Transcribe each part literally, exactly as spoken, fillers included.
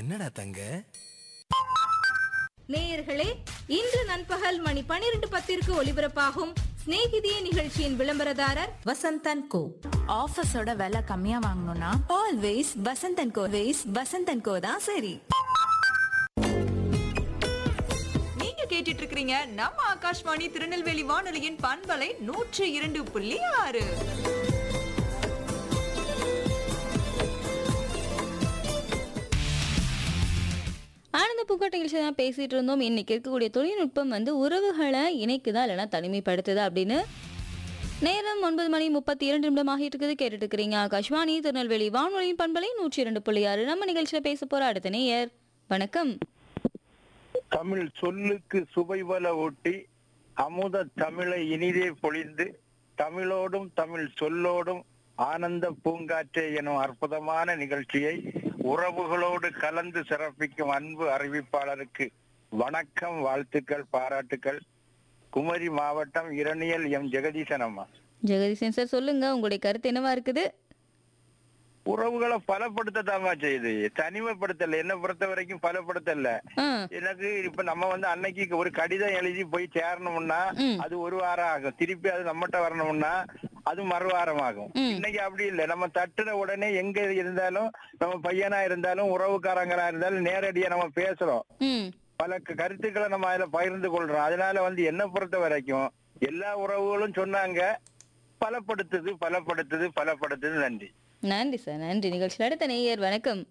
என்னடா தங்க? நேயர்களே, இன்று நண்பகல் மணி பனிரெண்டு பத்திற்கு ஒலிபரப்பாகும் சிநேகிதியே நிகழ்ச்சியின் விளம்பரதாரர் வசந்தன் கோ. ஆஃபீஸோட விலை கம்மியா வாங்கணும்னா ஆல்வேஸ் வசந்தன் கோ. வேஸ் வசந்தன் கோ தான் சரி. நீங்க கேட்டுட்டு இருக்கீங்க நம்ம ஆகாஷ்வாணி திருநெல்வேலி வானொலியின் பண்பலை நூற்றி இரண்டு புள்ளி ஆறு. ஆனந்த பூக்காட்ட நிகழ்ச்சி தான் பேசிட்டு இருந்தோம். இன்னைக்கு இருக்கக்கூடிய தொழில்நுட்பம் வந்து உறவுகளை இணைக்குதா இல்லைன்னா தனிமைப்படுத்துதா அப்படின்னு. நேரம் ஒன்பது மணி முப்பத்தி இரண்டு நிமிடம் ஆகிட்டு இருக்குது. கேட்டுட்டு இருக்கிறீங்க ஆகாஷ்வாணி திருநெல்வேலி வானொலியின் பண்பலை நூற்றி இரண்டு புள்ளி ஆறு. நம்ம நிகழ்ச்சியில பேச போற அடுத்த நேயர். வணக்கம். தமிழ் சொல்லுக்கு சுவைபல ஊட்டி அமுத தமிழை இனிதே பொழிந்து தமிழோடும் தமிழ் சொல்லோடும் ஆனந்த பூங்காற்றே எனும் அற்புதமான நிகழ்ச்சியை உறவுகளோடு கலந்து சிறப்பிக்கும் அன்பு அறிவிப்பாளருக்கு வணக்கம், வாழ்த்துக்கள், பாராட்டுக்கள். குமரி மாவட்டம் இரணியல் எம் ஜெகதீசன் அம்மா. ஜெகதீசன் சார், சொல்லுங்க, உங்களுடைய கருத்து என்னவா இருக்குது? உறவுகளை பலப்படுத்தத்தாமா செய்யுது, தனிமைப்படுத்தல. என்ன பொறுத்த வரைக்கும் பலப்படுத்தல. எனக்கு இப்ப நம்ம வந்து அன்னைக்கு ஒரு கடிதம் எழுதி போய் சேரணும்னா அது ஒரு வாரம் ஆகும். திருப்பி அது நம்மகிட்ட வரணும்னா அது மறுவாரம் ஆகும். இன்னைக்கு அப்படி இல்லை. நம்ம தட்டுன உடனே எங்க இருந்தாலும், நம்ம பையனா இருந்தாலும் உறவுக்காரங்களா இருந்தாலும் நேரடியா நம்ம பேசுறோம். பல கருத்துக்களை நம்ம அதுல பகிர்ந்து கொள்றோம். அதனால வந்து என்ன பொறுத்த வரைக்கும் எல்லா உறவுகளும் சொன்னாங்க, பலப்படுத்துது பலப்படுத்துது பலப்படுத்துது. நன்றி. நன்றி சார், நன்றி. நிகழ்ச்சியில் அடுத்த நேயர். வணக்கம்.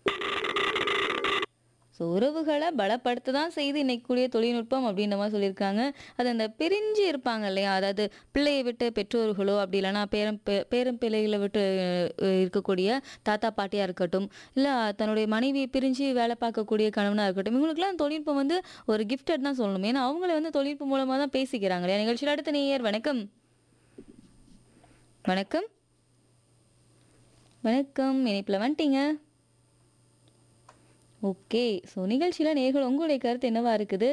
ஸோ உறவுகளை பலப்படுத்த தான் செய்து இன்னைக்கு கூடிய தொழில்நுட்பம் அப்படின்ற மாதிரி சொல்லியிருக்காங்க. அது அந்த பிரிஞ்சு இருப்பாங்க இல்லையா, அதாவது பிள்ளையை விட்டு பெற்றோர்களோ அப்படி இல்லைன்னா பேரம் பேரம் பிள்ளைகளை விட்டு இருக்கக்கூடிய தாத்தா பாட்டியாக இருக்கட்டும், இல்லை தன்னுடைய மனைவியை பிரிஞ்சு வேலை பார்க்கக்கூடிய கணவனாக இருக்கட்டும், இவங்களுக்குலாம் தொழில்நுட்பம் வந்து ஒரு கிஃப்டட் தான் சொல்லணும். ஏன்னா அவங்கள வந்து தொழில்நுட்பம் மூலமாக தான் பேசிக்கிறாங்க இல்லையா. நிகழ்ச்சியில் அடுத்த நேயர். வணக்கம். வணக்கம். வணக்கம். இணைப்பில் வந்துட்டீங்க. ஓகே. ஸோ நிகழ்ச்சியில் நேர்கள் உங்களுடைய கருத்து என்னவா இருக்குது?